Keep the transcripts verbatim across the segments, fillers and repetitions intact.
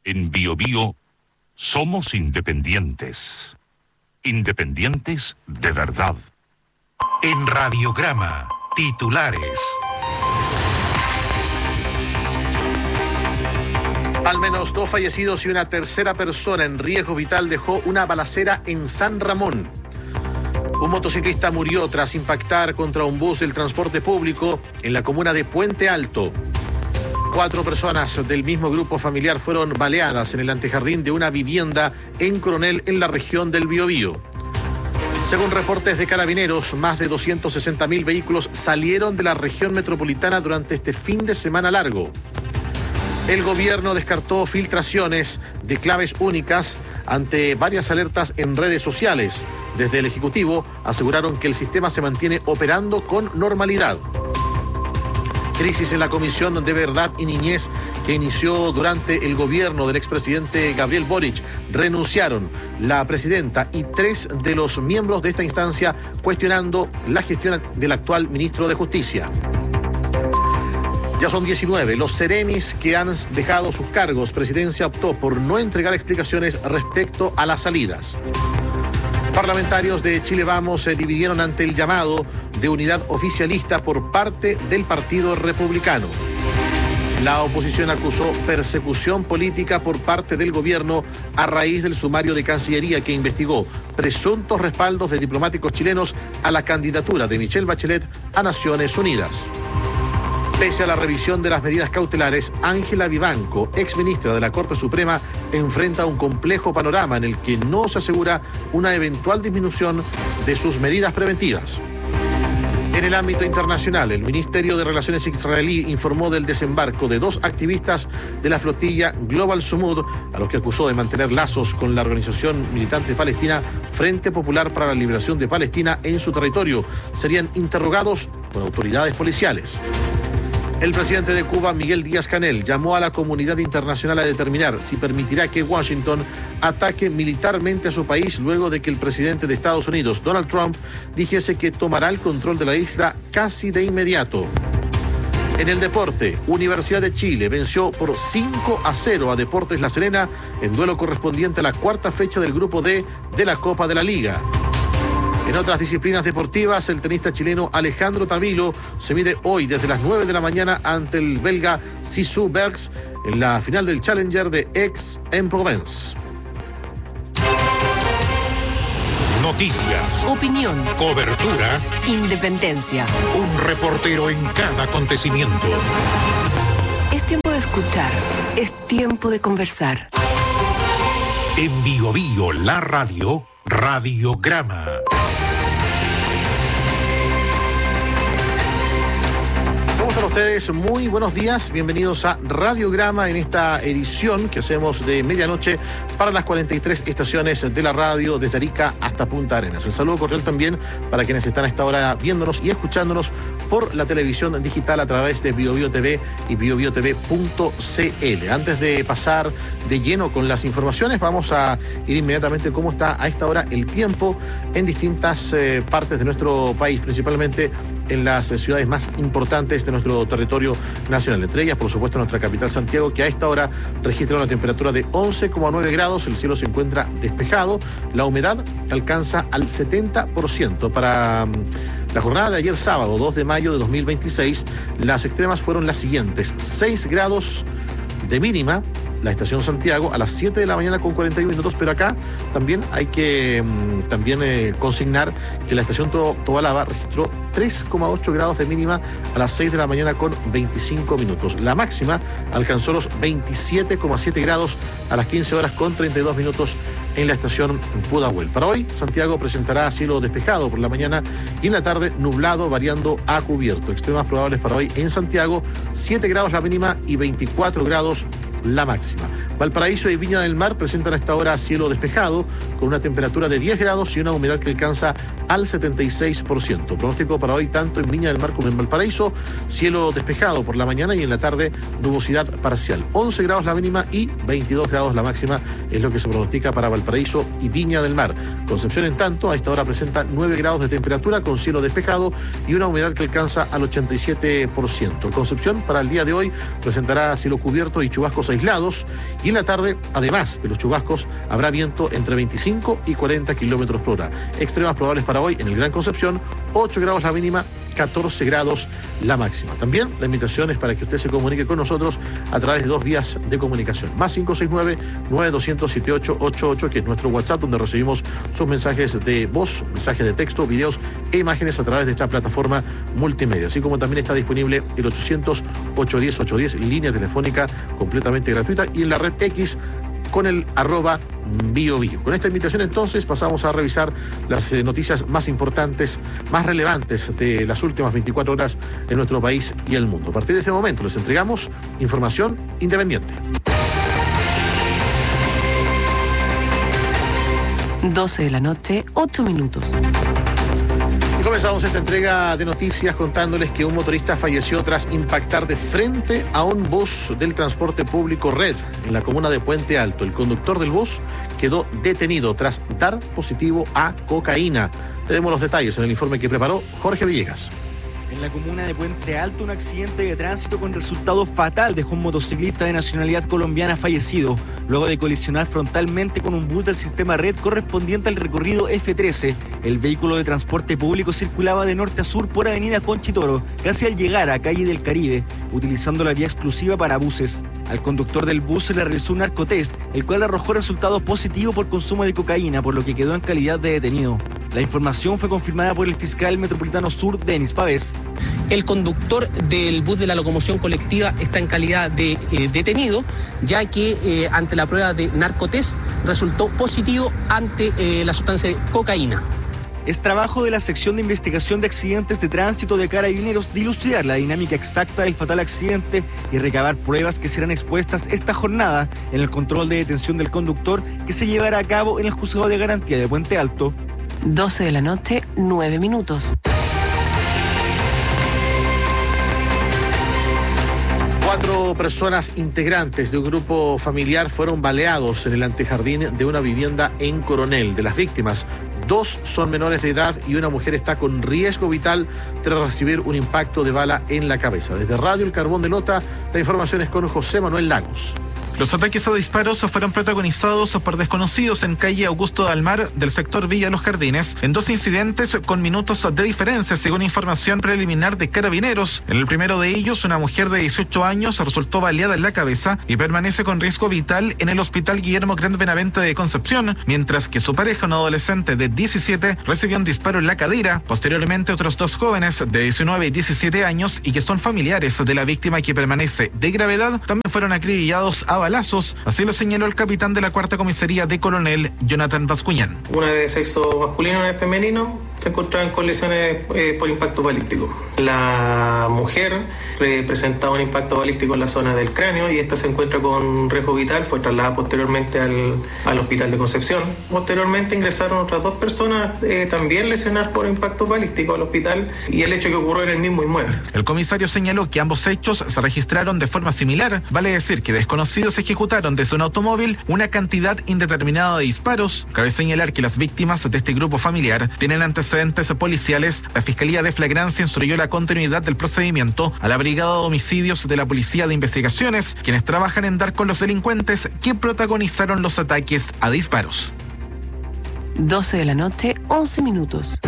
En Bio Bio somos independientes. Independientes de verdad. En Radiograma, titulares. Al menos dos fallecidos y una tercera persona en riesgo vital dejó una balacera en San Ramón. Un motociclista murió tras impactar contra un bus del transporte público en la comuna de Puente Alto. Cuatro personas del mismo grupo familiar fueron baleadas en el antejardín de una vivienda en Coronel, en la región del Biobío. Según reportes de Carabineros, más de doscientos sesenta mil vehículos salieron de la región metropolitana durante este fin de semana largo. El gobierno descartó filtraciones de claves únicas ante varias alertas en redes sociales. Desde el Ejecutivo aseguraron que el sistema se mantiene operando con normalidad. Crisis en la Comisión de Verdad y Niñez que inició durante el gobierno del expresidente Gabriel Boric. Renunciaron la presidenta y tres de los miembros de esta instancia cuestionando la gestión del actual ministro de Justicia. Ya son diecinueve los seremis que han dejado sus cargos. Presidencia optó por no entregar explicaciones respecto a las salidas. Parlamentarios de Chile Vamos se dividieron ante el llamado de unidad oficialista por parte del Partido Republicano. La oposición acusó persecución política por parte del gobierno a raíz del sumario de Cancillería que investigó presuntos respaldos de diplomáticos chilenos a la candidatura de Michelle Bachelet a Naciones Unidas. Pese a la revisión de las medidas cautelares, Ángela Vivanco, exministra de la Corte Suprema, enfrenta un complejo panorama en el que no se asegura una eventual disminución de sus medidas preventivas. En el ámbito internacional, el Ministerio de Relaciones israelí informó del desembarco de dos activistas de la flotilla Global Sumud, a los que acusó de mantener lazos con la organización militante palestina Frente Popular para la Liberación de Palestina en su territorio. Serían interrogados por autoridades policiales. El presidente de Cuba, Miguel Díaz-Canel, llamó a la comunidad internacional a determinar si permitirá que Washington ataque militarmente a su país luego de que el presidente de Estados Unidos, Donald Trump, dijese que tomará el control de la isla casi de inmediato. En el deporte, Universidad de Chile venció por cinco a cero a Deportes La Serena en duelo correspondiente a la cuarta fecha del Grupo D de la Copa de la Liga. En otras disciplinas deportivas, el tenista chileno Alejandro Tavilo se mide hoy desde las nueve de la mañana ante el belga Sisu Bergs en la final del Challenger de Aix-en-Provence. Noticias, opinión, cobertura, independencia. Un reportero en cada acontecimiento. Es tiempo de escuchar, es tiempo de conversar. En Bio Bio, la radio, Radiograma. ¿Cómo están ustedes? Muy buenos días, bienvenidos a Radiograma en esta edición que hacemos de medianoche para las cuarenta y tres estaciones de la radio desde Arica hasta Punta Arenas. El saludo cordial también para quienes están a esta hora viéndonos y escuchándonos por la televisión digital a través de Bio Bio T V y bio bio t v punto c l. Antes de pasar de lleno con las informaciones, vamos a ir inmediatamente cómo está a esta hora el tiempo en distintas eh, partes de nuestro país, principalmente en las eh, ciudades más importantes de nuestro territorio nacional. Entre ellas, por supuesto, nuestra capital Santiago, que a esta hora registra una temperatura de once coma nueve grados, el cielo se encuentra despejado, la humedad alcanza al setenta por ciento. Para um, la jornada de ayer sábado, dos de mayo de dos mil veintiséis, las extremas fueron las siguientes: seis grados de mínima, la estación Santiago, a las siete de la mañana con cuarenta y uno minutos, pero acá también hay que um, también eh, consignar que la estación to Tobalaba registró tres coma ocho grados de mínima a las seis de la mañana con veinticinco minutos. La máxima alcanzó los veintisiete coma siete grados a las quince horas con treinta y dos minutos en la estación Pudahuel. Para hoy, Santiago presentará cielo despejado por la mañana y en la tarde nublado variando a cubierto. Extremas probables para hoy en Santiago, siete grados la mínima y veinticuatro grados la máxima. Valparaíso y Viña del Mar presentan a esta hora cielo despejado con una temperatura de diez grados y una humedad que alcanza al setenta y seis por ciento. Pronóstico para hoy tanto en Viña del Mar como en Valparaíso, cielo despejado por la mañana y en la tarde nubosidad parcial. once grados la mínima y veintidós grados la máxima es lo que se pronostica para Valparaíso y Viña del Mar. Concepción, en tanto, a esta hora presenta nueve grados de temperatura con cielo despejado y una humedad que alcanza al ochenta y siete por ciento. Concepción para el día de hoy presentará cielo cubierto y chubascos aislados, y en la tarde, además de los chubascos, habrá viento entre veinticinco y cuarenta kilómetros por hora. Extremas probables para hoy en el Gran Concepción, ocho grados la mínima, catorce grados la máxima. También la invitación es para que usted se comunique con nosotros a través de dos vías de comunicación. Más cinco seis nueve, nueve dos cero cero, siete ocho ocho ocho, que es nuestro WhatsApp, donde recibimos sus mensajes de voz, mensajes de texto, videos e imágenes a través de esta plataforma multimedia. Así como también está disponible el ochocientos, ochocientos diez, ochocientos diez, línea telefónica completamente gratuita, y en la red X con el arroba Bio Bio. Con esta invitación, entonces, pasamos a revisar las eh, noticias más importantes, más relevantes de las últimas veinticuatro horas en nuestro país y el mundo. A partir de este momento les entregamos información independiente. doce de la noche, ocho minutos. Y comenzamos esta entrega de noticias contándoles que un motorista falleció tras impactar de frente a un bus del transporte público Red en la comuna de Puente Alto. El conductor del bus quedó detenido tras dar positivo a cocaína. Tenemos los detalles en el informe que preparó Jorge Villegas. En la comuna de Puente Alto, un accidente de tránsito con resultado fatal dejó un motociclista de nacionalidad colombiana fallecido, luego de colisionar frontalmente con un bus del sistema Red correspondiente al recorrido F trece. El vehículo de transporte público circulaba de norte a sur por avenida Conchitoro, casi al llegar a calle del Caribe, utilizando la vía exclusiva para buses. Al conductor del bus se le realizó un narcotest, el cual arrojó resultado positivo por consumo de cocaína, por lo que quedó en calidad de detenido. La información fue confirmada por el fiscal metropolitano sur, Denis Pavés. El conductor del bus de la locomoción colectiva está en calidad de eh, detenido, ya que eh, ante la prueba de narcotest resultó positivo ante eh, la sustancia de cocaína. Es trabajo de la sección de investigación de accidentes de tránsito de Carabineros dilucidar la dinámica exacta del fatal accidente y recabar pruebas que serán expuestas esta jornada en el control de detención del conductor, que se llevará a cabo en el Juzgado de Garantía de Puente Alto. doce de la noche, nueve minutos. Cuatro personas integrantes de un grupo familiar fueron baleados en el antejardín de una vivienda en Coronel. De las víctimas, dos son menores de edad y una mujer está con riesgo vital tras recibir un impacto de bala en la cabeza. Desde Radio El Carbón de Lota, la información es con José Manuel Lagos. Los ataques a disparos fueron protagonizados por desconocidos en calle Augusto de Almar del sector Villa Los Jardines, en dos incidentes con minutos de diferencia, según información preliminar de Carabineros. En el primero de ellos, una mujer de dieciocho años resultó baleada en la cabeza y permanece con riesgo vital en el Hospital Guillermo Grande Benavente de Concepción, mientras que su pareja, un adolescente de diecisiete, recibió un disparo en la cadera. Posteriormente, otros dos jóvenes de diecinueve y diecisiete años y que son familiares de la víctima, que permanece de gravedad, también fueron acribillados a balazos, así lo señaló el capitán de la cuarta comisaría de Coronel, Jonathan Bascuñán. Una de sexo masculino y una de femenino se encontraban con lesiones eh, por impacto balístico. La mujer eh, presentaba un impacto balístico en la zona del cráneo y esta se encuentra con riesgo vital, fue trasladada posteriormente al, al hospital de Concepción. Posteriormente ingresaron otras dos personas eh, también lesionadas por impacto balístico al hospital, y el hecho que ocurrió en el mismo inmueble. El comisario señaló que ambos hechos se registraron de forma similar, vale decir que desconocidos ejecutaron desde un automóvil una cantidad indeterminada de disparos. Cabe señalar que las víctimas de este grupo familiar tienen antecedentes policiales. La Fiscalía de Flagrancia instruyó la continuidad del procedimiento a la Brigada de Homicidios de la Policía de Investigaciones, quienes trabajan en dar con los delincuentes que protagonizaron los ataques a disparos. doce de la noche, once minutos.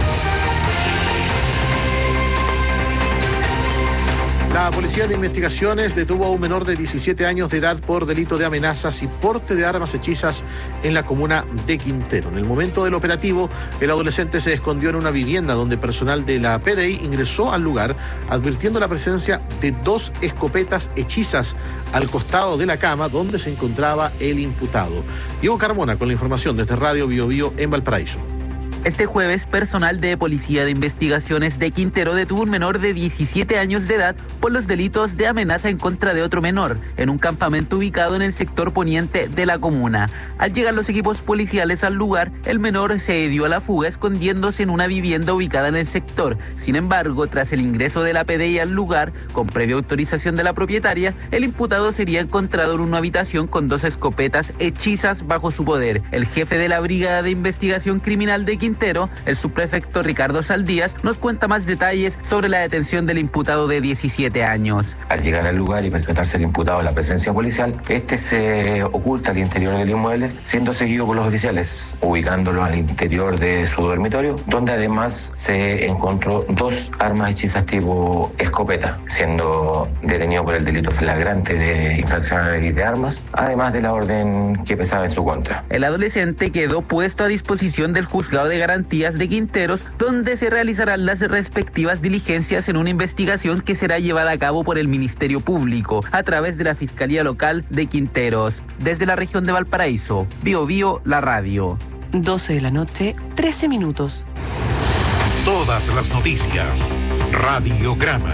La Policía de Investigaciones detuvo a un menor de diecisiete años de edad por delito de amenazas y porte de armas hechizas en la comuna de Quintero. En el momento del operativo, el adolescente se escondió en una vivienda donde personal de la P D I ingresó al lugar, advirtiendo la presencia de dos escopetas hechizas al costado de la cama donde se encontraba el imputado. Diego Carmona con la información desde Radio Bio Bio en Valparaíso. Este jueves, personal de Policía de Investigaciones de Quintero detuvo un menor de diecisiete años de edad por los delitos de amenaza en contra de otro menor en un campamento ubicado en el sector poniente de la comuna. Al llegar los equipos policiales al lugar, el menor se dio a la fuga escondiéndose en una vivienda ubicada en el sector. Sin embargo, tras el ingreso de la P D I al lugar, con previa autorización de la propietaria, el imputado sería encontrado en una habitación con dos escopetas hechizas bajo su poder. El jefe de la Brigada de Investigación Criminal de Quintero, el subprefecto Ricardo Saldías, nos cuenta más detalles sobre la detención del imputado de diecisiete años. Al llegar al lugar y percatarse el imputado de la presencia policial, este se oculta al interior del inmueble, siendo seguido por los oficiales, ubicándolo al interior de su dormitorio, donde además se encontró dos armas hechizas tipo escopeta, siendo detenido por el delito flagrante de infracción a la ley de armas, además de la orden que pesaba en su contra. El adolescente quedó puesto a disposición del Juzgado de Garantías de Quinteros, donde se realizarán las respectivas diligencias en una investigación que será llevada a cabo por el Ministerio Público a través de la Fiscalía Local de Quinteros. Desde la región de Valparaíso, Bio Bio, la radio. doce de la noche, trece minutos. Todas las noticias. Radiograma.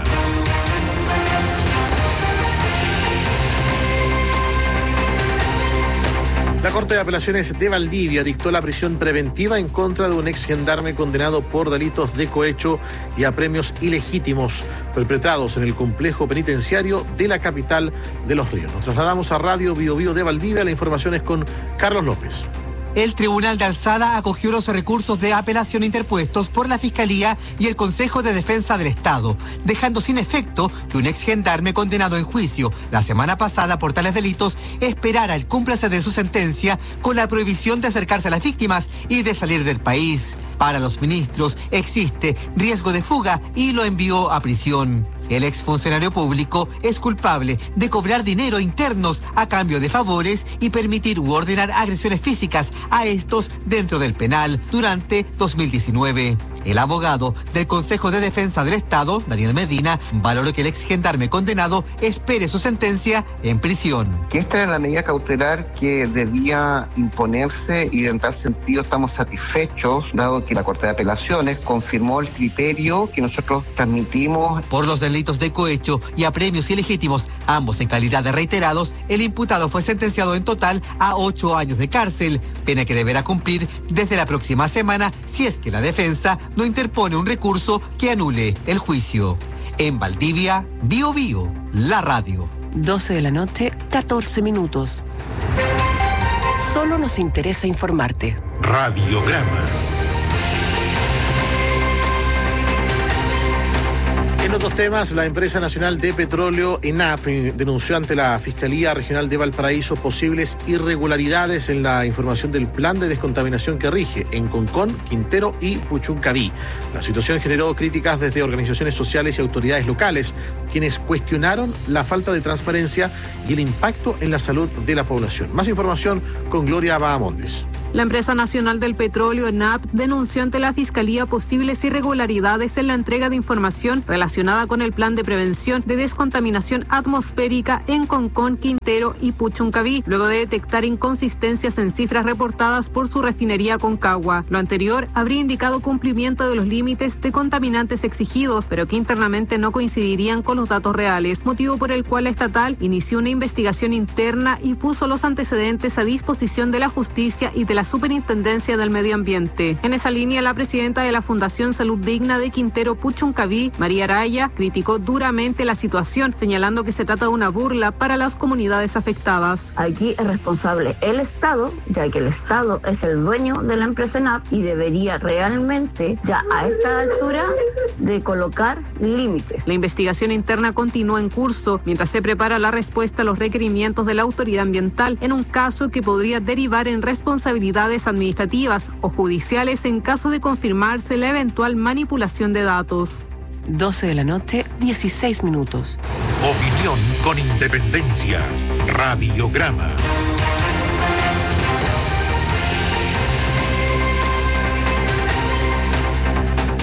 La Corte de Apelaciones de Valdivia dictó la prisión preventiva en contra de un ex gendarme condenado por delitos de cohecho y apremios ilegítimos perpetrados en el complejo penitenciario de la capital de Los Ríos. Nos trasladamos a Radio Bio Bio de Valdivia. La información es con Carlos López. El Tribunal de Alzada acogió los recursos de apelación interpuestos por la Fiscalía y el Consejo de Defensa del Estado, dejando sin efecto que un ex gendarme condenado en juicio la semana pasada por tales delitos esperara el cúmplice de su sentencia con la prohibición de acercarse a las víctimas y de salir del país. Para los ministros existe riesgo de fuga y lo envió a prisión. El exfuncionario público es culpable de cobrar dinero internos a cambio de favores y permitir u ordenar agresiones físicas a estos dentro del penal durante dos mil diecinueve. El abogado del Consejo de Defensa del Estado, Daniel Medina, valoró que el ex gendarme condenado espere su sentencia en prisión. Que esta era la medida cautelar que debía imponerse y en tal sentido estamos satisfechos, dado que la Corte de Apelaciones confirmó el criterio que nosotros transmitimos. Por los delitos de cohecho y apremios ilegítimos, ambos en calidad de reiterados, el imputado fue sentenciado en total a ocho años de cárcel, pena que deberá cumplir desde la próxima semana si es que la defensa no interpone un recurso que anule el juicio. En Valdivia, Bio Bio, la radio. doce de la noche, catorce minutos. Solo nos interesa informarte. Radiograma. En otros temas, la empresa nacional de petróleo ENAP denunció ante la Fiscalía Regional de Valparaíso posibles irregularidades en la información del plan de descontaminación que rige en Concón, Quintero y Puchuncaví. La situación generó críticas desde organizaciones sociales y autoridades locales, quienes cuestionaron la falta de transparencia y el impacto en la salud de la población. Más información con Gloria Bahamondes. La empresa nacional del petróleo ENAP denunció ante la Fiscalía posibles irregularidades en la entrega de información relacionada con el plan de prevención de descontaminación atmosférica en Concón, Quintero y Puchuncaví, luego de detectar inconsistencias en cifras reportadas por su refinería Concagua. Lo anterior habría indicado cumplimiento de los límites de contaminantes exigidos, pero que internamente no coincidirían con los datos reales, motivo por el cual la estatal inició una investigación interna y puso los antecedentes a disposición de la justicia y de la Superintendencia del Medio Ambiente. En esa línea, la presidenta de la Fundación Salud Digna de Quintero Puchuncaví, María Araya, criticó duramente la situación, señalando que se trata de una burla para las comunidades afectadas. Aquí es responsable el Estado, ya que el Estado es el dueño de la empresa ENAP y debería realmente, ya a esta altura, de colocar límites. La investigación interna continúa en curso, mientras se prepara la respuesta a los requerimientos de la autoridad ambiental en un caso que podría derivar en responsabilidad administrativas o judiciales en caso de confirmarse la eventual manipulación de datos. doce de la noche, dieciséis minutos. Opinión con independencia. Radiograma.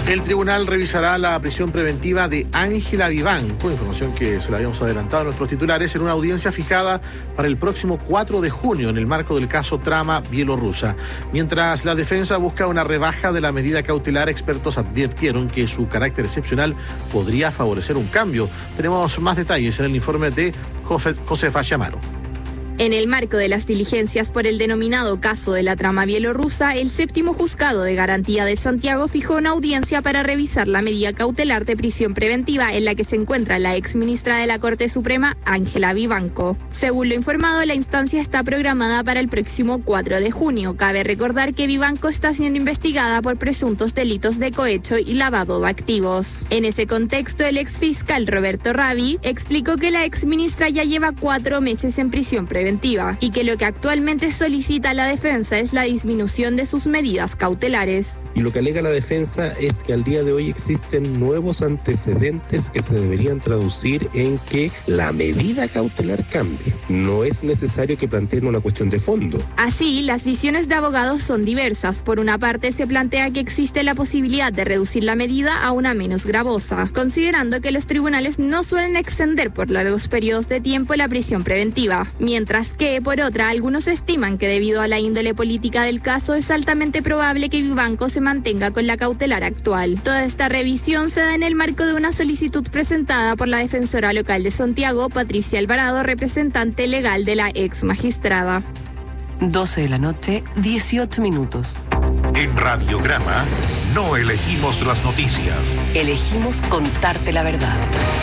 El tribunal revisará la prisión preventiva de Ángela Vivanco, información que se la habíamos adelantado a nuestros titulares, en una audiencia fijada para el próximo cuatro de junio en el marco del caso Trama Bielorrusa. Mientras la defensa busca una rebaja de la medida cautelar, expertos advirtieron que su carácter excepcional podría favorecer un cambio. Tenemos más detalles en el informe de Josefa Chamaro. En el marco de las diligencias por el denominado caso de la trama bielorrusa, el séptimo juzgado de garantía de Santiago fijó una audiencia para revisar la medida cautelar de prisión preventiva en la que se encuentra la exministra de la Corte Suprema, Ángela Vivanco. Según lo informado, la instancia está programada para el próximo cuatro de junio. Cabe recordar que Vivanco está siendo investigada por presuntos delitos de cohecho y lavado de activos. En ese contexto, el exfiscal Roberto Ravi explicó que la exministra ya lleva cuatro meses en prisión preventiva y que lo que actualmente solicita la defensa es la disminución de sus medidas cautelares. Y lo que alega la defensa es que al día de hoy existen nuevos antecedentes que se deberían traducir en que la medida cautelar cambie. No es necesario que planteen una cuestión de fondo. Así, las visiones de abogados son diversas. Por una parte, se plantea que existe la posibilidad de reducir la medida a una menos gravosa, considerando que los tribunales no suelen extender por largos periodos de tiempo la prisión preventiva, mientras que, por otra, algunos estiman que debido a la índole política del caso es altamente probable que Vivanco se mantenga con la cautelar actual. Toda esta revisión se da en el marco de una solicitud presentada por la defensora local de Santiago, Patricia Alvarado, representante legal de la ex magistrada. doce de la noche, dieciocho minutos. En Radiograma no elegimos las noticias. Elegimos contarte la verdad.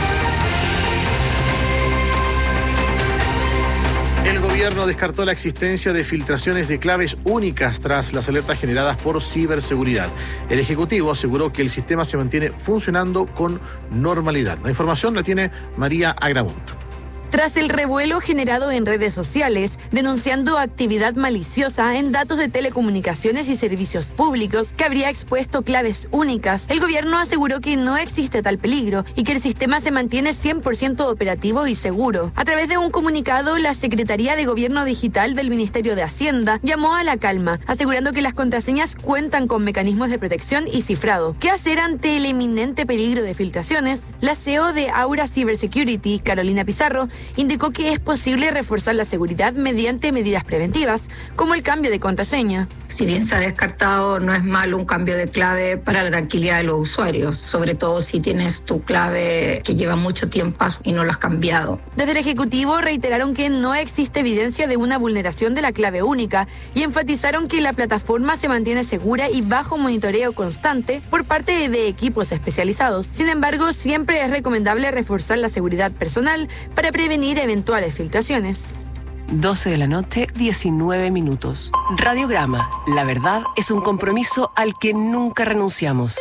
El gobierno descartó la existencia de filtraciones de claves únicas tras las alertas generadas por ciberseguridad. El Ejecutivo aseguró que el sistema se mantiene funcionando con normalidad. La información la tiene María Agramont. Tras el revuelo generado en redes sociales, denunciando actividad maliciosa en datos de telecomunicaciones y servicios públicos que habría expuesto claves únicas, el gobierno aseguró que no existe tal peligro y que el sistema se mantiene cien por ciento operativo y seguro. A través de un comunicado, la Secretaría de Gobierno Digital del Ministerio de Hacienda llamó a la calma, asegurando que las contraseñas cuentan con mecanismos de protección y cifrado. ¿Qué hacer ante el eminente peligro de filtraciones? La C E O de Aura Cybersecurity, Carolina Pizarro, indicó que es posible reforzar la seguridad mediante medidas preventivas, como el cambio de contraseña. Si bien se ha descartado, no es malo un cambio de clave para la tranquilidad de los usuarios, sobre todo si tienes tu clave que lleva mucho tiempo y no lo has cambiado. Desde el Ejecutivo reiteraron que no existe evidencia de una vulneración de la clave única y enfatizaron que la plataforma se mantiene segura y bajo monitoreo constante por parte de equipos especializados. Sin embargo, siempre es recomendable reforzar la seguridad personal para prevenir eventuales filtraciones. doce de la noche, diecinueve minutos. Radiograma. La verdad es un compromiso al que nunca renunciamos.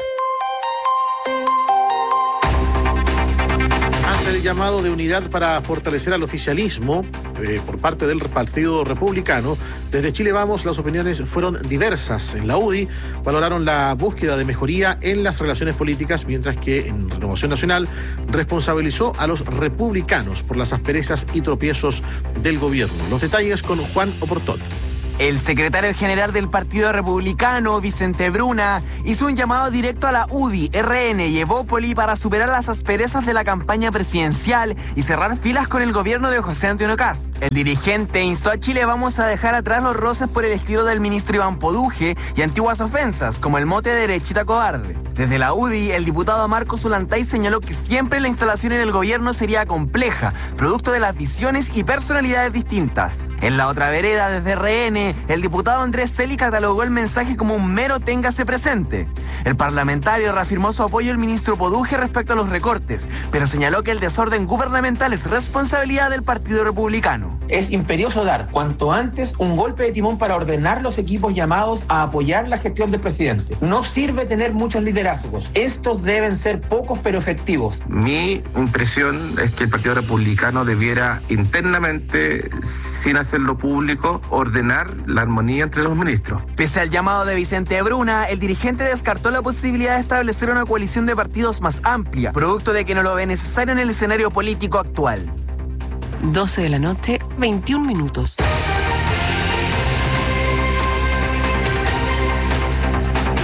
Ante el llamado de unidad para fortalecer al oficialismo eh, por parte del Partido Republicano, desde Chile Vamos las opiniones fueron diversas. En la U D I valoraron la búsqueda de mejoría en las relaciones políticas, mientras que en Renovación Nacional responsabilizó a los republicanos por las asperezas y tropiezos del gobierno. Los detalles con Juan Oportón. El secretario general del Partido Republicano, Vicente Bruna, hizo un llamado directo a la U D I, R N y Evópoli para superar las asperezas de la campaña presidencial y cerrar filas con el gobierno de José Antonio Kast. El dirigente instó a Chile Vamos a dejar atrás los roces por el estilo del ministro Iván Poduje y antiguas ofensas, como el mote de derechita cobarde. Desde la U D I, el diputado Marcos Ulantay señaló que siempre la instalación en el gobierno sería compleja, producto de las visiones y personalidades distintas. En la otra vereda, desde R N, el diputado Andrés Celi catalogó el mensaje como un mero téngase presente. El parlamentario reafirmó su apoyo al ministro Poduje respecto a los recortes, pero señaló que el desorden gubernamental es responsabilidad del Partido Republicano. Es imperioso dar cuanto antes un golpe de timón para ordenar los equipos llamados a apoyar la gestión del presidente. No sirve tener muchos liderazgos. Estos deben ser pocos pero efectivos. Mi impresión es que el Partido Republicano debiera internamente, sin hacerlo público, ordenar la armonía entre los ministros. Pese al llamado de Vicente Bruna, el dirigente descartó la posibilidad de establecer una coalición de partidos más amplia, producto de que no lo ve necesario en el escenario político actual. doce de la noche, veintiún minutos.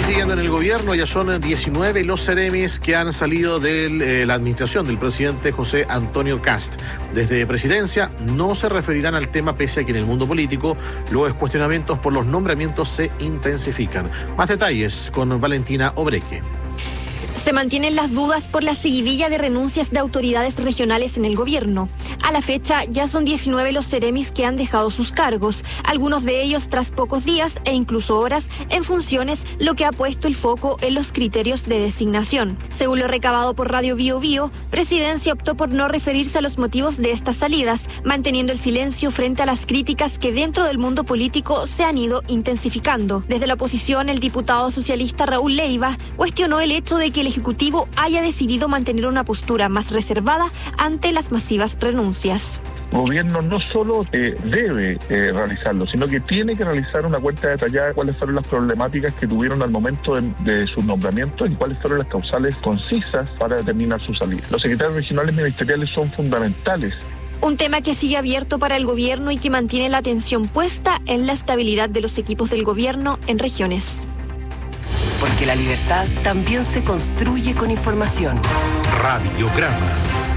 siguiendo en el gobierno, ya son diecinueve los seremis que han salido de eh, la administración del presidente José Antonio Kast. Desde Presidencia no se referirán al tema, pese a que en el mundo político los cuestionamientos por los nombramientos se intensifican. Más detalles con Valentina Obreque. Se mantienen las dudas por la seguidilla de renuncias de autoridades regionales en el gobierno. A la fecha ya son diecinueve los seremis que han dejado sus cargos, algunos de ellos tras pocos días e incluso horas en funciones, lo que ha puesto el foco en los criterios de designación. Según lo recabado por Radio Bio Bio, Presidencia optó por no referirse a los motivos de estas salidas, manteniendo el silencio frente a las críticas que dentro del mundo político se han ido intensificando. Desde la oposición, el diputado socialista Raúl Leiva cuestionó el hecho de que el Ejecutivo haya decidido mantener una postura más reservada ante las masivas renuncias. El gobierno no solo eh, debe eh, realizarlo, sino que tiene que realizar una cuenta detallada de cuáles fueron las problemáticas que tuvieron al momento de, de sus nombramientos y cuáles fueron las causales concisas para determinar su salida. Los secretarios regionales ministeriales son fundamentales. Un tema que sigue abierto para el gobierno y que mantiene la atención puesta en la estabilidad de los equipos del gobierno en regiones. Porque la libertad también se construye con información. Radiograma.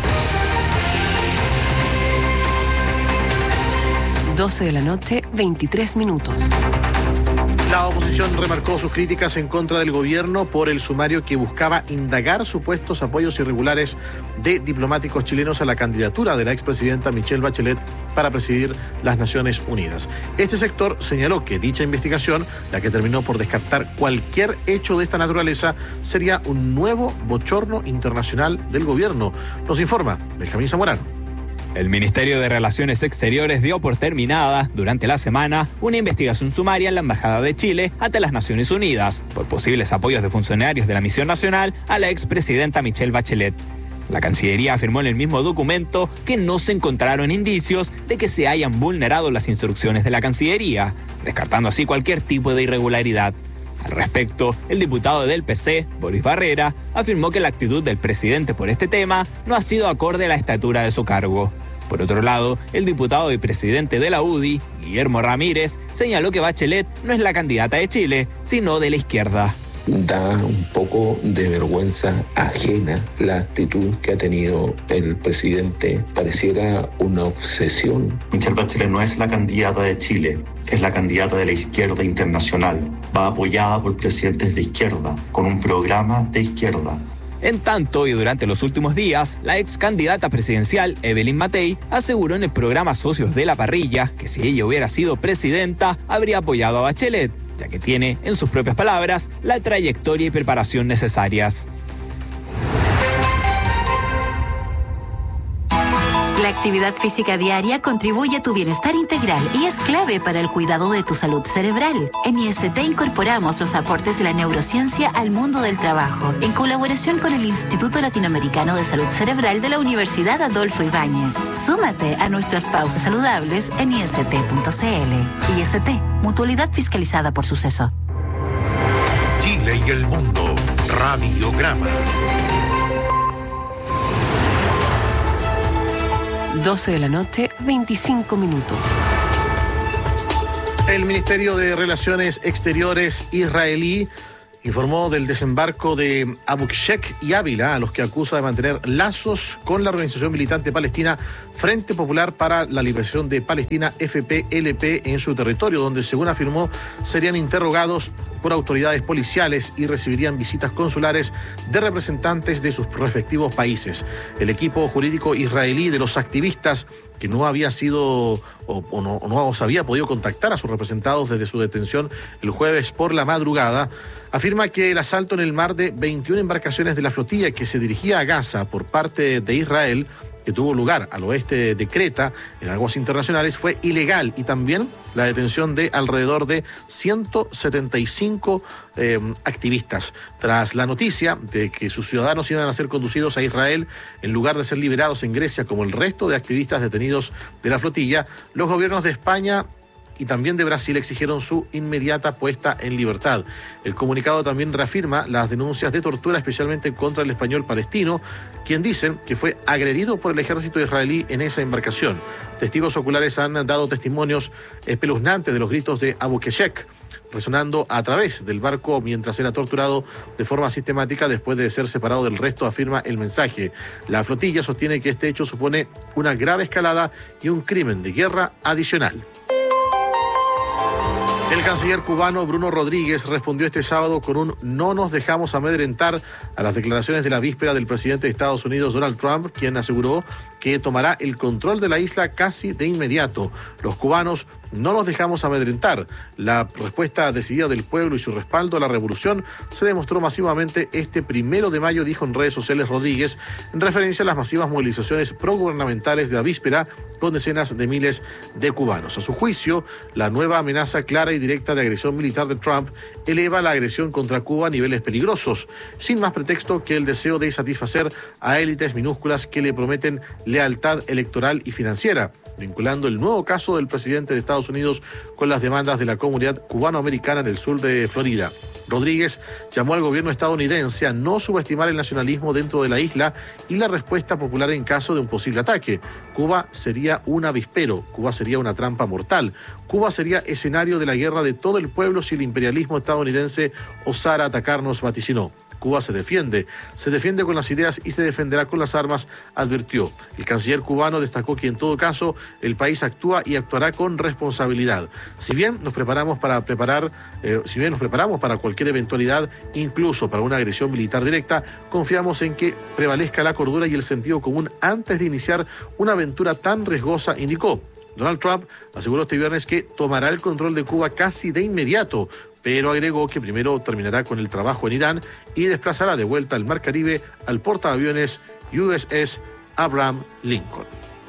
doce de la noche, veintitrés minutos. La oposición remarcó sus críticas en contra del gobierno por el sumario que buscaba indagar supuestos apoyos irregulares de diplomáticos chilenos a la candidatura de la expresidenta Michelle Bachelet para presidir las Naciones Unidas. Este sector señaló que dicha investigación, la que terminó por descartar cualquier hecho de esta naturaleza, sería un nuevo bochorno internacional del gobierno. Nos informa Benjamín Zamorano. El Ministerio de Relaciones Exteriores dio por terminada, durante la semana, una investigación sumaria en la Embajada de Chile ante las Naciones Unidas por posibles apoyos de funcionarios de la misión nacional a la expresidenta Michelle Bachelet. La Cancillería afirmó en el mismo documento que no se encontraron indicios de que se hayan vulnerado las instrucciones de la Cancillería, descartando así cualquier tipo de irregularidad. Al respecto, el diputado del P C, Boris Barrera, afirmó que la actitud del presidente por este tema no ha sido acorde a la estatura de su cargo. Por otro lado, el diputado y presidente de la U D I, Guillermo Ramírez, señaló que Bachelet no es la candidata de Chile, sino de la izquierda. Da un poco de vergüenza ajena la actitud que ha tenido el presidente. Pareciera una obsesión. Michelle Bachelet no es la candidata de Chile, es la candidata de la izquierda internacional. Va apoyada por presidentes de izquierda, con un programa de izquierda. En tanto, y durante los últimos días, la ex candidata presidencial Evelyn Matei aseguró en el programa Socios de la Parrilla que si ella hubiera sido presidenta, habría apoyado a Bachelet, ya que tiene, en sus propias palabras, la trayectoria y preparación necesarias. La actividad física diaria contribuye a tu bienestar integral y es clave para el cuidado de tu salud cerebral. En I S T incorporamos los aportes de la neurociencia al mundo del trabajo, en colaboración con el Instituto Latinoamericano de Salud Cerebral de la Universidad Adolfo Ibáñez. Súmate a nuestras pausas saludables en I S T punto C L. I S T, mutualidad fiscalizada por Suceso. Chile y el mundo. Radiograma. doce de la noche, veinticinco minutos. El Ministerio de Relaciones Exteriores israelí informó del desembarco de Abu Shek y Ávila, a los que acusa de mantener lazos con la organización militante palestina Frente Popular para la Liberación de Palestina, F P L P, en su territorio, donde, según afirmó, serían interrogados por autoridades policiales y recibirían visitas consulares de representantes de sus respectivos países. El equipo jurídico israelí de los activistas, que no había sido o, o, no, o no se había podido contactar a sus representados desde su detención el jueves por la madrugada, afirma que el asalto en el mar de veintiuna embarcaciones de la flotilla que se dirigía a Gaza por parte de Israel, que tuvo lugar al oeste de Creta, en aguas internacionales, fue ilegal, y también la detención de alrededor de ciento setenta y cinco eh, activistas. Tras la noticia de que sus ciudadanos iban a ser conducidos a Israel en lugar de ser liberados en Grecia como el resto de activistas detenidos de la flotilla, los gobiernos de España y también de Brasil exigieron su inmediata puesta en libertad. El comunicado también reafirma las denuncias de tortura, especialmente contra el español palestino, quien dicen que fue agredido por el ejército israelí en esa embarcación. Testigos oculares han dado testimonios espeluznantes de los gritos de Abu Shek, resonando a través del barco mientras era torturado de forma sistemática después de ser separado del resto, afirma el mensaje. La flotilla sostiene que este hecho supone una grave escalada y un crimen de guerra adicional. El canciller cubano Bruno Rodríguez respondió este sábado con un "no nos dejamos amedrentar" a las declaraciones de la víspera del presidente de Estados Unidos, Donald Trump, quien aseguró que tomará el control de la isla casi de inmediato. Los cubanos no nos dejamos amedrentar. La respuesta decidida del pueblo y su respaldo a la revolución se demostró masivamente este primero de mayo, dijo en redes sociales Rodríguez, en referencia a las masivas movilizaciones progubernamentales de la víspera con decenas de miles de cubanos. A su juicio, la nueva amenaza clara y directa de agresión militar de Trump eleva la agresión contra Cuba a niveles peligrosos, sin más pretexto que el deseo de satisfacer a élites minúsculas que le prometen lealtad electoral y financiera, vinculando el nuevo caso del presidente de Estados Unidos con las demandas de la comunidad cubanoamericana en el sur de Florida. Rodríguez llamó al gobierno estadounidense a no subestimar el nacionalismo dentro de la isla y la respuesta popular en caso de un posible ataque. Cuba sería un avispero, Cuba sería una trampa mortal, Cuba sería escenario de la guerra de todo el pueblo si el imperialismo estadounidense osara atacarnos, vaticinó. Cuba se defiende, se defiende con las ideas y se defenderá con las armas, advirtió. El canciller cubano destacó que en todo caso el país actúa y actuará con responsabilidad. Si bien nos preparamos para preparar, eh, si bien nos preparamos para cualquier eventualidad, incluso para una agresión militar directa, confiamos en que prevalezca la cordura y el sentido común antes de iniciar una aventura tan riesgosa, indicó. Donald Trump aseguró este viernes que tomará el control de Cuba casi de inmediato, pero agregó que primero terminará con el trabajo en Irán y desplazará de vuelta al Mar Caribe al portaaviones U S S Abraham Lincoln.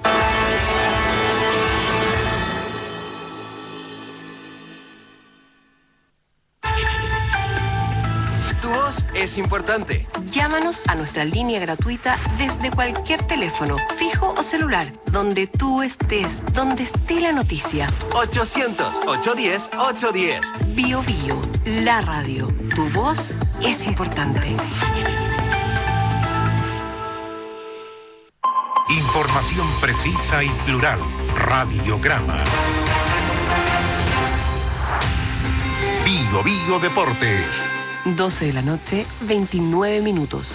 Es importante. Llámanos a nuestra línea gratuita desde cualquier teléfono, fijo o celular, donde tú estés, donde esté la noticia. ochocientos, ochocientos diez, ochocientos diez. Bio Bio, la radio. Tu voz es importante. Información precisa y plural. Radiograma. Bio Bio Deportes. doce de la noche, veintinueve minutos.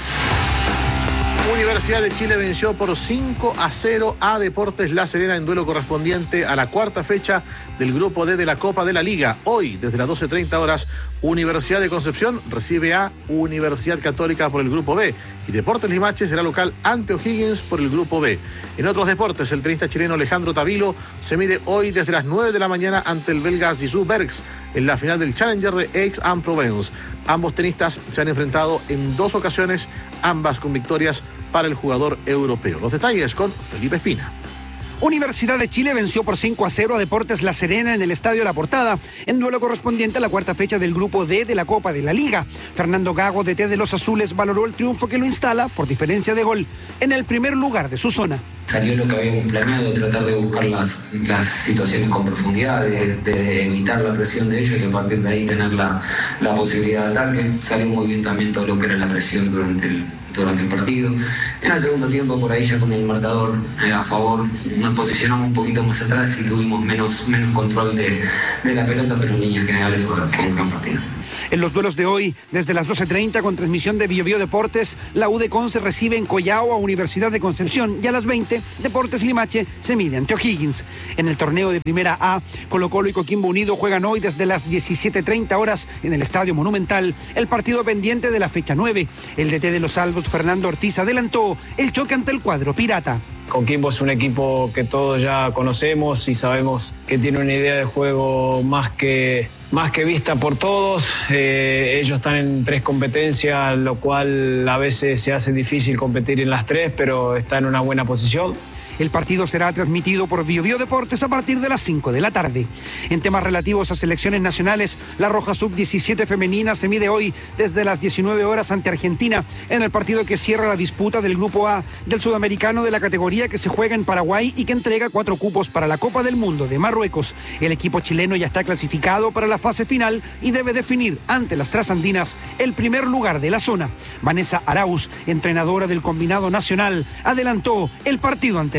Universidad de Chile venció por cinco a cero a Deportes La Serena en duelo correspondiente a la cuarta fecha del Grupo D de la Copa de la Liga. Hoy, desde las doce treinta horas, Universidad de Concepción recibe a Universidad Católica por el Grupo B y Deportes Limache será local ante O'Higgins por el Grupo B. En otros deportes, el tenista chileno Alejandro Tavilo se mide hoy desde las nueve de la mañana ante el belga Zizou Bergs en la final del Challenger de Aix-en-Provence. Ambos tenistas se han enfrentado en dos ocasiones, ambas con victorias para el jugador europeo. Los detalles con Felipe Espina. Universidad de Chile venció por cinco a cero a Deportes La Serena en el Estadio La Portada, en duelo correspondiente a la cuarta fecha del Grupo D de la Copa de la Liga. Fernando Gago, D T de los Azules, valoró el triunfo que lo instala, por diferencia de gol, en el primer lugar de su zona. Salió lo que habíamos planeado, tratar de buscar las, las situaciones con profundidad, de, de evitar la presión de ellos y a partir de ahí tener la, la posibilidad de ataque. Salió muy bien también todo lo que era la presión durante el, durante el partido. En el segundo tiempo, por ahí ya con el marcador eh, a favor, nos posicionamos un poquito más atrás y tuvimos menos, menos control de, de la pelota, pero en líneas generales fue, fue un gran partido. En los duelos de hoy, desde las doce treinta, con transmisión de Bio Bio Deportes, la U de Conce recibe en Collao a Universidad de Concepción y a las veinte, Deportes Limache se mide ante O'Higgins. En el torneo de Primera A, Colo Colo y Coquimbo Unido juegan hoy desde las diecisiete treinta horas en el Estadio Monumental, el partido pendiente de la fecha nueve. El D T de los Albos, Fernando Ortiz, adelantó el choque ante el cuadro pirata. Coquimbo es un equipo que todos ya conocemos y sabemos que tiene una idea de juego más que, más que vista por todos. Eh, ellos están en tres competencias, lo cual a veces se hace difícil competir en las tres, pero está en una buena posición. El partido será transmitido por Bio Bio Deportes a partir de las cinco de la tarde. En temas relativos a selecciones nacionales, la Roja sub diecisiete femenina se mide hoy desde las diecinueve horas ante Argentina en el partido que cierra la disputa del Grupo A del Sudamericano de la categoría que se juega en Paraguay y que entrega cuatro cupos para la Copa del Mundo de Marruecos. El equipo chileno ya está clasificado para la fase final y debe definir ante las trasandinas el primer lugar de la zona. Vanessa Arauz, entrenadora del combinado nacional, adelantó el partido ante la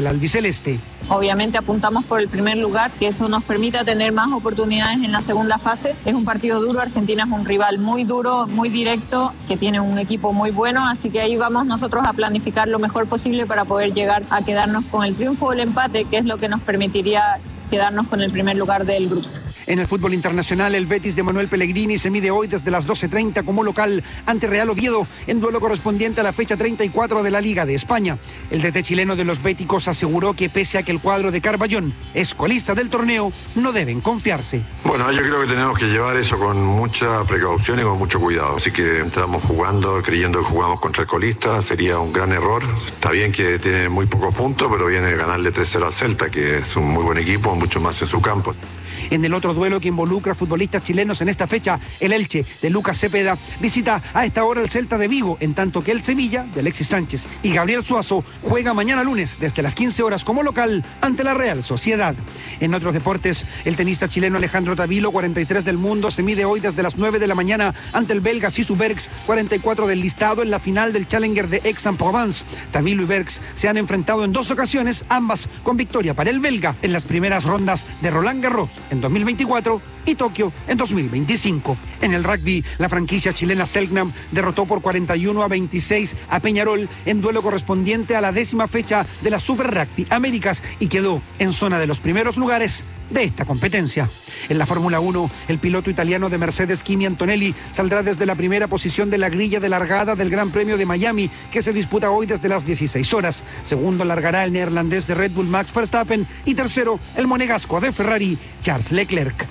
el albiceleste. Obviamente apuntamos por el primer lugar, que eso nos permita tener más oportunidades en la segunda fase. Es un partido duro, Argentina es un rival muy duro, muy directo, que tiene un equipo muy bueno, así que ahí vamos nosotros a planificar lo mejor posible para poder llegar a quedarnos con el triunfo o el empate, que es lo que nos permitiría quedarnos con el primer lugar del grupo. En el fútbol internacional, el Betis de Manuel Pellegrini se mide hoy desde las doce treinta como local ante Real Oviedo en duelo correspondiente a la fecha treinta y cuatro de la Liga de España. El D T chileno de los béticos aseguró que pese a que el cuadro de Carballón es colista del torneo, no deben confiarse. Bueno, yo creo que tenemos que llevar eso con mucha precaución y con mucho cuidado. Así que entramos jugando, creyendo que jugamos contra el colista, sería un gran error. Está bien que tiene muy pocos puntos, pero viene a ganarle tres cero al Celta, que es un muy buen equipo, mucho más en su campo. En el otro duelo que involucra a futbolistas chilenos en esta fecha, el Elche de Lucas Cepeda visita a esta hora el Celta de Vigo, en tanto que el Sevilla de Alexis Sánchez y Gabriel Suazo juega mañana lunes desde las quince horas como local ante la Real Sociedad. En otros deportes, el tenista chileno Alejandro Tavilo, cuarenta y tres del mundo, se mide hoy desde las nueve de la mañana ante el belga Sisu Bergs, cuarenta y cuatro del listado, en la final del Challenger de Aix-en-Provence. Tavilo y Bergs se han enfrentado en dos ocasiones, ambas con victoria para el belga en las primeras rondas de Roland Garros en dos mil veinticuatro y Tokio en dos mil veinticinco. En el rugby, la franquicia chilena Selknam derrotó por cuarenta y uno a veintiséis a Peñarol en duelo correspondiente a la décima fecha de la Super Rugby Américas y quedó en zona de los primeros lugares de esta competencia. En la Fórmula uno, el piloto italiano de Mercedes, Kimi Antonelli, saldrá desde la primera posición de la grilla de largada del Gran Premio de Miami, que se disputa hoy desde las dieciséis horas. Segundo largará el neerlandés de Red Bull, Max Verstappen, y tercero, el monegasco de Ferrari, Charles Leclerc.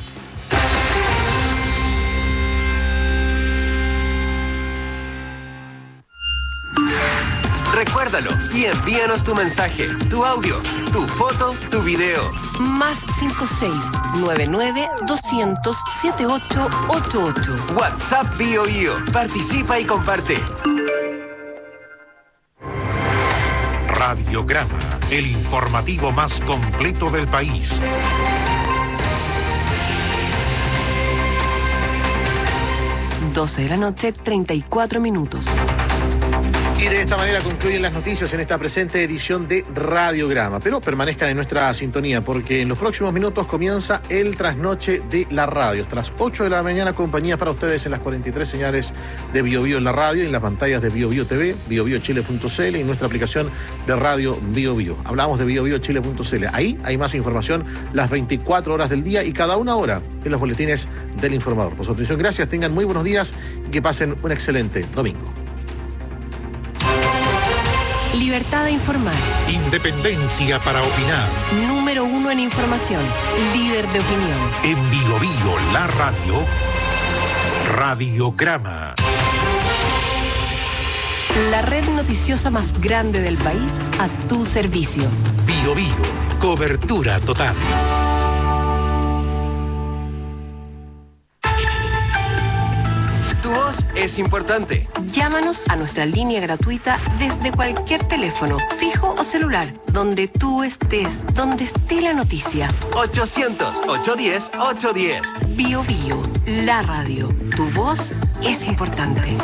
Recuérdalo y envíanos tu mensaje, tu audio, tu foto, tu video. Más cinco seis nueve nueve doscientos setenta y ocho ochenta y ocho. WhatsApp Bio Bio. Participa y comparte. Radiograma, el informativo más completo del país. doce de la noche, treinta y cuatro minutos. Y de esta manera concluyen las noticias en esta presente edición de Radiograma. Pero permanezcan en nuestra sintonía porque en los próximos minutos comienza el trasnoche de la radio. Hasta las ocho de la mañana, compañía para ustedes en las cuarenta y tres señales de Bio Bio en la radio y en las pantallas de Bio Bio T V, bio bio chile punto c l y en nuestra aplicación de radio Bio Bio. Hablamos de bio bio chile punto c l. Ahí hay más información las veinticuatro horas del día y cada una hora en los boletines del informador. Por su atención, gracias, tengan muy buenos días y que pasen un excelente domingo. Libertad de informar. Independencia para opinar. Número uno en información. Líder de opinión. En Bio Bio, la radio. Radiograma. La red noticiosa más grande del país a tu servicio. Bio Bio, cobertura total. Tu voz es importante. Llámanos a nuestra línea gratuita desde cualquier teléfono, fijo o celular, donde tú estés, donde esté la noticia. ochocientos, ochocientos diez, ochocientos diez. Bio Bio, la radio. Tu voz es importante.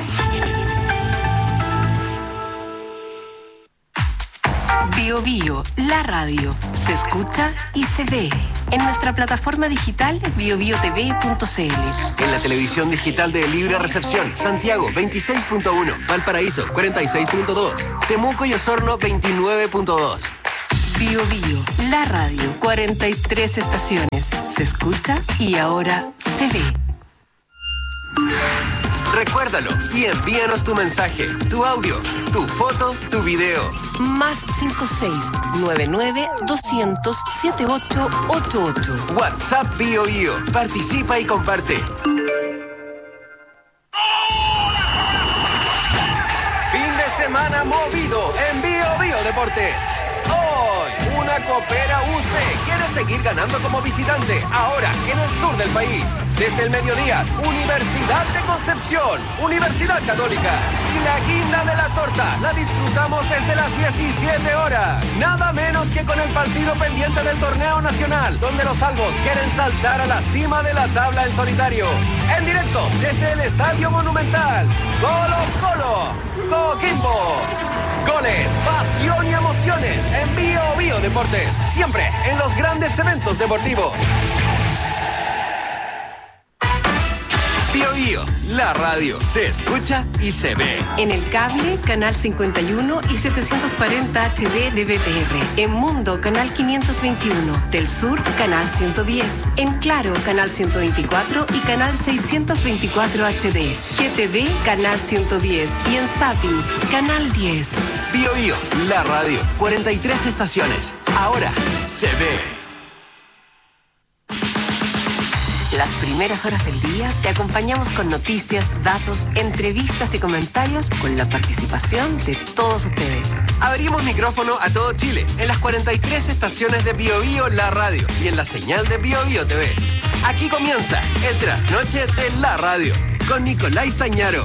Bio Bio, la radio. Se escucha y se ve. En nuestra plataforma digital bio bio t v punto c l. En la televisión digital de Libre Recepción, Santiago veintiséis punto uno, Valparaíso cuarenta y seis punto dos, Temuco y Osorno veintinueve punto dos. Bio Bio, la radio. cuarenta y tres estaciones. Se escucha y ahora se ve. Recuérdalo y envíanos tu mensaje, tu audio, tu foto, tu video. Más cinco seis nueve nueve doscientos setenta y ocho ochenta y ocho. WhatsApp Bio Bio. Participa y comparte. Fin de semana movido en Bio Bio Deportes. Hoy, una Copera U C quiere seguir ganando como visitante, ahora en el sur del país. Desde el mediodía, Universidad de Concepción, Universidad Católica. Y la guinda de la torta la disfrutamos desde las diecisiete horas. Nada menos que con el partido pendiente del torneo nacional, donde los albos quieren saltar a la cima de la tabla en solitario. En directo, desde el Estadio Monumental. Colo Colo, Coquimbo. Goles, pasión y emociones en Bio Bio Deportes. Siempre en los grandes eventos deportivos. Bio Bio, la radio se escucha y se ve. En el cable, canal cincuenta y uno y setecientos cuarenta H D de B T R. En Mundo, canal quinientos veintiuno. Del Sur, canal ciento diez. En Claro, canal ciento veinticuatro y canal seiscientos veinticuatro H D. G T V, canal ciento diez. Y en Zapping, canal diez. Bio Bio, la radio. cuarenta y tres estaciones. Ahora se ve. Las primeras horas del día te acompañamos con noticias, datos, entrevistas y comentarios con la participación de todos ustedes. Abrimos micrófono a todo Chile en las cuarenta y tres estaciones de Bio Bio, la radio, y en la señal de Bio Bio T V. Aquí comienza el trasnoche de la radio con Nicolás Tañaro.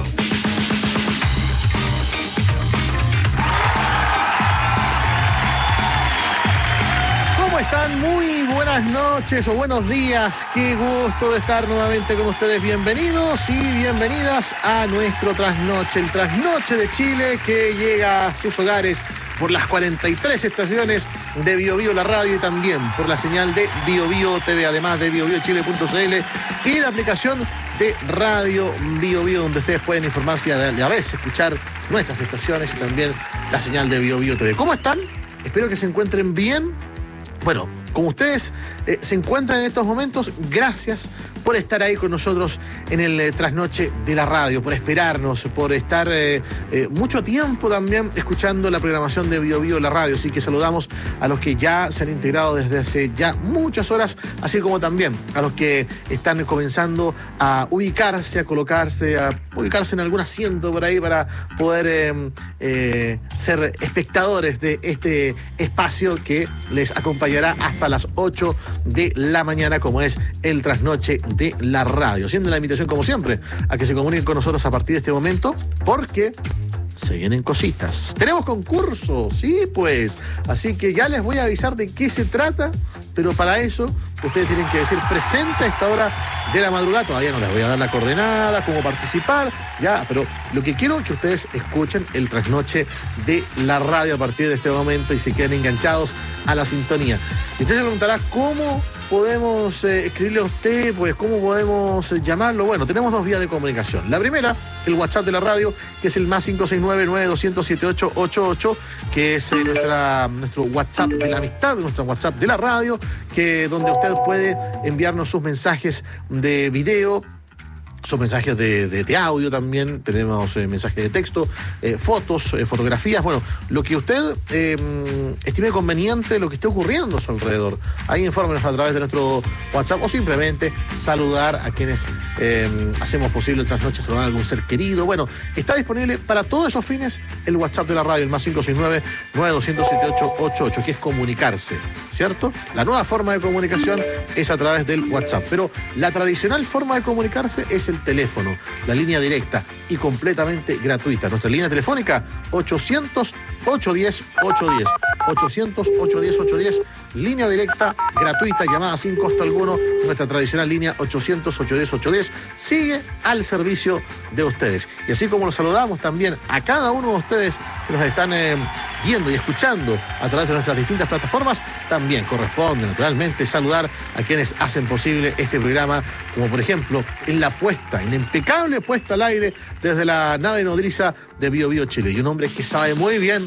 ¿Cómo están? Muy buenas noches o buenos días. Qué gusto de estar nuevamente con ustedes. Bienvenidos y bienvenidas a nuestro trasnoche, el trasnoche de Chile que llega a sus hogares por las cuarenta y tres estaciones de Bio Bio, la radio, y también por la señal de Bio Bio T V, además de bio bio chile punto c l y la aplicación de Radio Bio Bio, donde ustedes pueden informarse y a la vez escuchar nuestras estaciones y también la señal de Bio Bio T V. ¿Cómo están? Espero que se encuentren bien. Bueno, como ustedes eh, se encuentran en estos momentos, gracias por estar ahí con nosotros en el eh, trasnoche de la radio, por esperarnos, por estar eh, eh, mucho tiempo también escuchando la programación de Bio Bio, la radio. Así que saludamos a los que ya se han integrado desde hace ya muchas horas, así como también a los que están comenzando a ubicarse, a colocarse, a ubicarse en algún asiento por ahí para poder eh, eh, ser espectadores de este espacio que les acompañará hasta las ocho de la mañana, como es el trasnoche de la radio. Haciendo la invitación, como siempre, a que se comuniquen con nosotros a partir de este momento, porque se vienen cositas. Tenemos concurso, sí, pues. Así que ya les voy a avisar de qué se trata, pero para eso ustedes tienen que decir presente a esta hora de la madrugada. Todavía no les voy a dar la coordenada, cómo participar, ya, pero lo que quiero es que ustedes escuchen el trasnoche de la radio a partir de este momento y se queden enganchados a la sintonía. Y usted se preguntará cómo podemos eh, escribirle a usted, pues cómo podemos eh, llamarlo. Bueno, tenemos dos vías de comunicación. La primera, el WhatsApp de la radio, que es el más cinco seis nueve, nueve dos cero siete ocho ocho ocho, que es eh, nuestra, nuestro WhatsApp de la amistad, nuestro WhatsApp de la radio, que donde usted puede enviarnos sus mensajes de video, sus mensajes de, de, de audio también, tenemos eh, mensajes de texto, eh, fotos, eh, fotografías, bueno, lo que usted eh, estime conveniente, lo que esté ocurriendo a su alrededor. Ahí infórmenos a través de nuestro WhatsApp o simplemente saludar a quienes eh, hacemos posible el trasnoche, saludar a algún ser querido. Bueno, está disponible para todos esos fines el WhatsApp de la radio, el más cinco seis nueve, nueve dos cero siete ocho ocho ocho, que es comunicarse, ¿cierto? La nueva forma de comunicación es a través del WhatsApp, pero la tradicional forma de comunicarse es el teléfono, la línea directa y completamente gratuita. Nuestra línea telefónica ochocientos, ochocientos diez, ochocientos diez. ochocientos, ochocientos diez, ochocientos diez, línea directa, gratuita, llamada sin costo alguno. Nuestra tradicional línea ochocientos, ochocientos diez, ochocientos diez sigue al servicio de ustedes. Y así como los saludamos también a cada uno de ustedes que nos están eh, viendo y escuchando a través de nuestras distintas plataformas, también corresponde naturalmente saludar a quienes hacen posible este programa, como por ejemplo en la puesta, en la impecable puesta al aire desde la nave nodriza de Bio Bio Chile. Y un hombre que sabe muy bien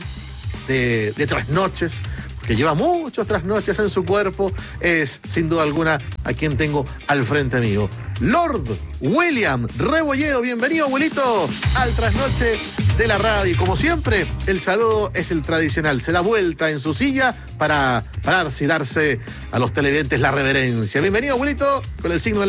de, de trasnoches, que lleva muchos trasnoches en su cuerpo, es sin duda alguna a quien tengo al frente mío. Lord William Rebolledo, bienvenido, abuelito, al trasnoche de la radio. Y como siempre, el saludo es el tradicional. Se da vuelta en su silla para pararse y darse a los televidentes la reverencia. Bienvenido, abuelito, con el signo de la